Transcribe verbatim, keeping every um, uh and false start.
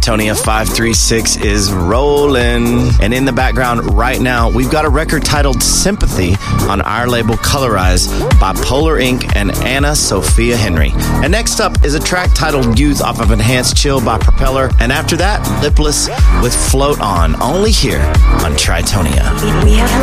Tritonia five three six is rolling. And in the background right now, we've got a record titled Sympathy on our label Colorize by Polar Incorporated and Anna Sophia Henry. And next up is a track titled Youth off of Enhanced Chill by Propeller. And after that, Lipless with Float On, only here on Tritonia. We have